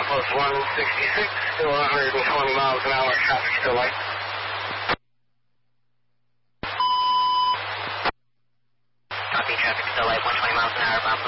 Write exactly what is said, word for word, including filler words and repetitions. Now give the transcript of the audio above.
Southwest one sixty-six, still one hundred twenty miles an hour, traffic still light. Copy, traffic still light, one hundred twenty miles an hour, bound